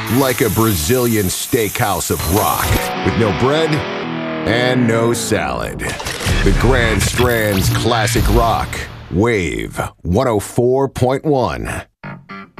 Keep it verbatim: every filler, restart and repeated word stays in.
like a Brazilian steakhouse of rock, with no bread and no salad. The Grand Strand's classic rock, Wave one oh four point one.